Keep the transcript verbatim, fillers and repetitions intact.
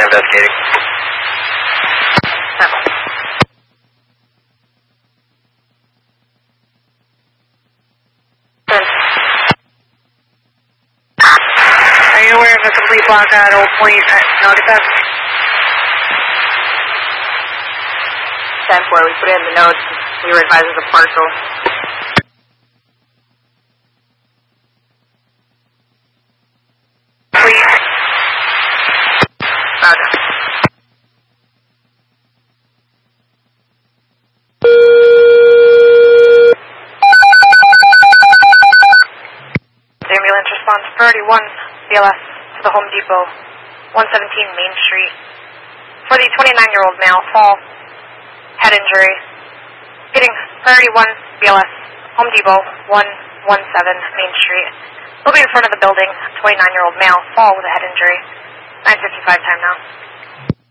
investigating. Are you aware of a complete block at Old Point at Nautica? ten four, we put it in the notes. We were advised of a partial. Please. Roger. Ambulance response priority one, B L S to the Home Depot, one seventeen Main Street. For the twenty-nine-year-old male, fall, head injury. Getting priority one, B L S, Home Depot, one one seven Main Street. We'll be in front of the building, twenty-nine-year-old male, fall with a head injury. nine fifty-five time now.